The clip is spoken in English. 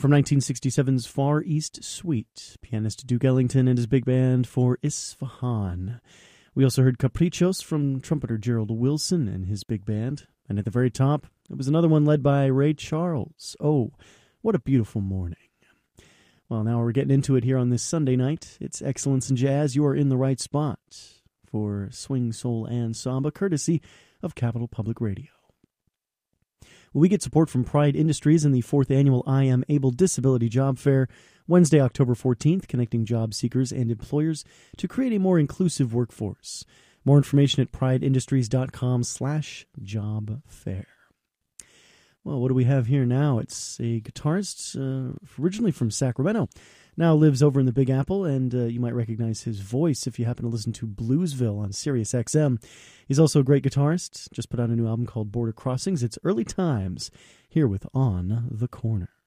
From 1967's Far East Suite, pianist Duke Ellington and his big band for Isfahan. We also heard Caprichos from trumpeter Gerald Wilson and his big band. And at the very top, it was another one led by Ray Charles. Oh, what a beautiful morning. Well, now we're getting into it here on this Sunday night. It's Excellence in Jazz. You are in the right spot for swing, soul, and samba, courtesy of Capital Public Radio. Well, we get support from Pride Industries and the 4th Annual I Am Able Disability Job Fair, Wednesday, October 14th, connecting job seekers and employers to create a more inclusive workforce. More information at prideindustries.com/jobfair. Well, what do we have here now? It's a guitarist originally from Sacramento, now lives over in the Big Apple, and you might recognize his voice if you happen to listen to Bluesville on Sirius XM. He's also a great guitarist, just put out a new album called Border Crossings. It's Early Times, here with On the Corner.